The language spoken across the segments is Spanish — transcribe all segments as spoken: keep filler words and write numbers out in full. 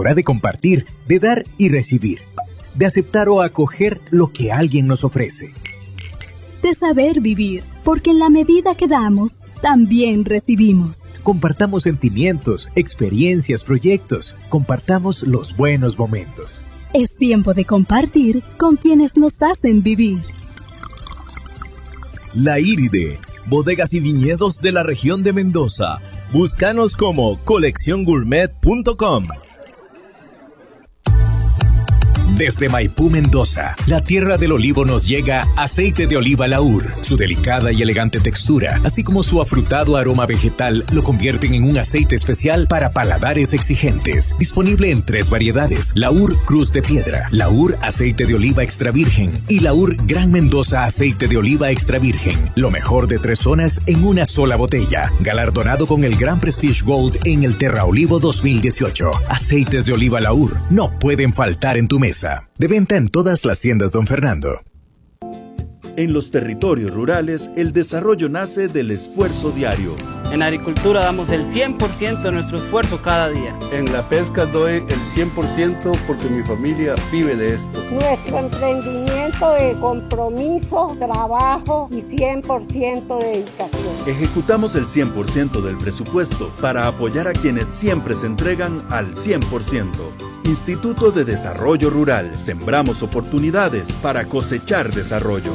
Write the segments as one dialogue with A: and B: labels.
A: Es hora de compartir, de dar y recibir, de aceptar o acoger lo que alguien nos ofrece.
B: De saber vivir, porque en la medida que damos, también recibimos.
A: Compartamos sentimientos, experiencias, proyectos. Compartamos los buenos momentos.
B: Es tiempo de compartir con quienes nos hacen vivir.
C: La Iride, bodegas y viñedos de la región de Mendoza. Búscanos como colección gourmet punto com.
A: Desde Maipú, Mendoza, la tierra del olivo, nos llega aceite de oliva Laur. Su delicada y elegante textura, así como su afrutado aroma vegetal, lo convierten en un aceite especial para paladares exigentes. Disponible en tres variedades: Laur Cruz de Piedra, Laur Aceite de Oliva Extra Virgen y Laur Gran Mendoza Aceite de Oliva Extra Virgen. Lo mejor de tres zonas en una sola botella. Galardonado con el Gran Prestige Gold en el Terra Olivo dos mil dieciocho. Aceites de oliva Laur no pueden faltar en tu mesa. De venta en todas las tiendas Don Fernando.
D: En los territorios rurales, el desarrollo nace del esfuerzo diario.
E: En agricultura damos el cien por ciento de nuestro esfuerzo cada día.
F: En la pesca doy el cien por ciento porque mi familia vive de esto.
G: Nuestro emprendimiento es compromiso, trabajo y cien por ciento de dedicación.
D: Ejecutamos el cien por ciento del presupuesto para apoyar a quienes siempre se entregan al cien por ciento. Instituto de Desarrollo Rural. Sembramos oportunidades para cosechar desarrollo.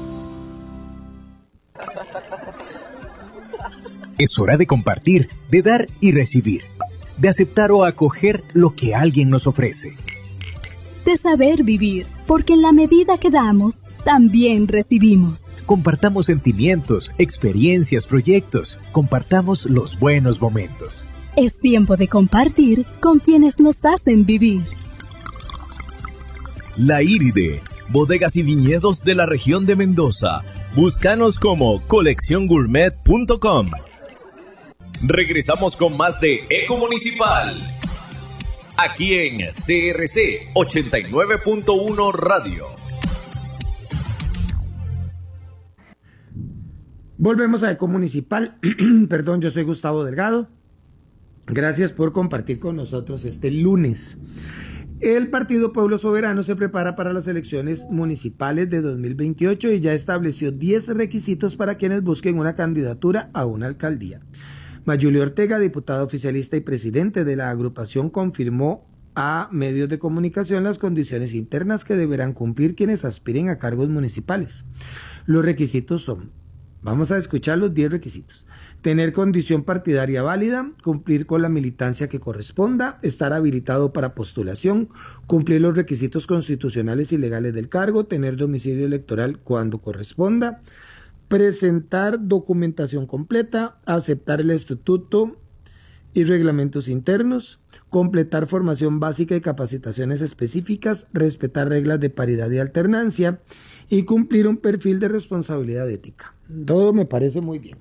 A: Es hora de compartir, de dar y recibir, de aceptar o acoger lo que alguien nos ofrece.
B: De saber vivir, porque en la medida que damos, también recibimos.
A: Compartamos sentimientos, experiencias, proyectos. Compartamos los buenos momentos.
B: Es tiempo de compartir con quienes nos hacen vivir.
C: La Iride, bodegas y viñedos de la región de Mendoza. Búscanos como colección gourmet punto com. Regresamos con más de Eco Municipal. Aquí en C R C ochenta y nueve punto uno Radio.
H: Volvemos a Eco Municipal. Perdón, yo soy Gustavo Delgado. Gracias por compartir con nosotros este lunes. El Partido Pueblo Soberano se prepara para las elecciones municipales de dos mil veintiocho y ya estableció diez requisitos para quienes busquen una candidatura a una alcaldía. Mayuli Ortega, diputada oficialista y presidente de la agrupación, confirmó a medios de comunicación las condiciones internas que deberán cumplir quienes aspiren a cargos municipales. Los requisitos son, vamos a escuchar los diez requisitos. Tener condición partidaria válida, cumplir con la militancia que corresponda, estar habilitado para postulación, cumplir los requisitos constitucionales y legales del cargo, tener domicilio electoral cuando corresponda, presentar documentación completa, aceptar el estatuto y reglamentos internos, completar formación básica y capacitaciones específicas, respetar reglas de paridad y alternancia y cumplir un perfil de responsabilidad ética. Todo me parece muy bien.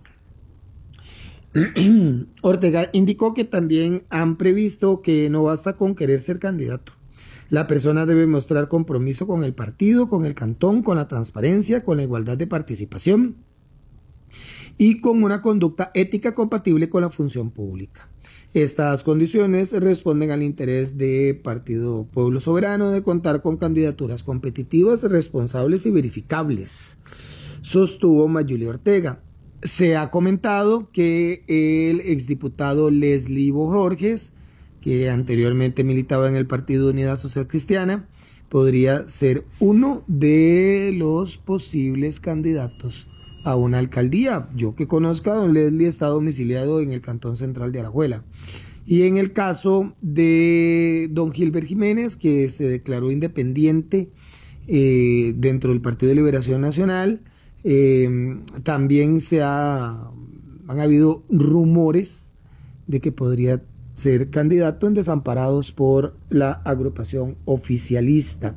H: Ortega indicó que también han previsto que no basta con querer ser candidato. La persona debe mostrar compromiso con el partido, con el cantón, con la transparencia, con la igualdad de participación y con una conducta ética compatible con la función pública. Estas condiciones responden al interés de Partido Pueblo Soberano de contar con candidaturas competitivas, responsables y verificables, sostuvo Mayuli Ortega. Se ha comentado que el exdiputado Leslie Bojorges, que anteriormente militaba en el Partido Unidad Social Cristiana, podría ser uno de los posibles candidatos a una alcaldía. Yo que conozca, don Leslie está domiciliado en el Cantón Central de Alajuela. Y en el caso de don Gilbert Jiménez, que se declaró independiente eh, dentro del Partido de Liberación Nacional, Eh, también se ha, han habido rumores de que podría ser candidato en Desamparados por la agrupación oficialista.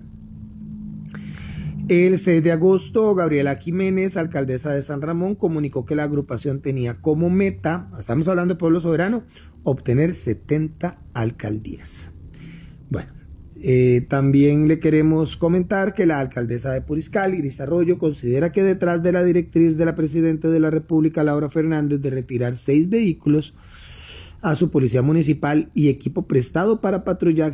H: El seis de agosto, Gabriela Jiménez, alcaldesa de San Ramón, comunicó que la agrupación tenía como meta, estamos hablando de Pueblo Soberano, obtener setenta alcaldías. Bueno, Eh, también le queremos comentar que la alcaldesa de Puriscal, Iris Arroyo, considera que detrás de la directriz de la Presidenta de la República, Laura Fernández, de retirar seis vehículos a su policía municipal y equipo prestado para patrullaje